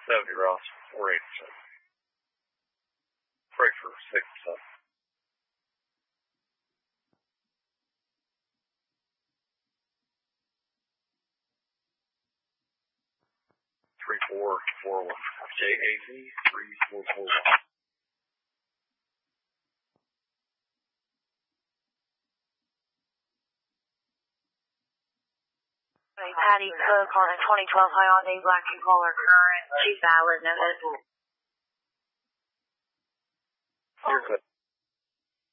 70 Ross, 487. Pray for 6-7. Three four four one. JAZ 3441. Patty Cook on a 2012 Hyundai Black Impala current. She's valid, no hit. Here's a